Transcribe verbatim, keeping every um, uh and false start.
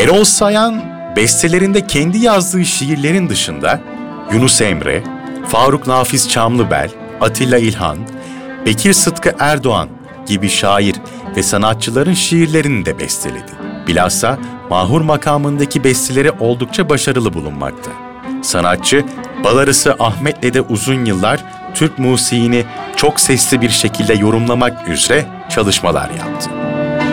Erol Sayan, bestelerinde kendi yazdığı şiirlerin dışında Yunus Emre, Faruk Nafiz Çamlıbel, Atilla İlhan, Bekir Sıtkı Erdoğan gibi şair ve sanatçıların şiirlerini de besteledi. Bilhassa mahur makamındaki besteleri oldukça başarılı bulunmakta. Sanatçı, balarısı Ahmet'le de uzun yıllar Türk musiğini çok sesli bir şekilde yorumlamak üzere çalışmalar yaptı.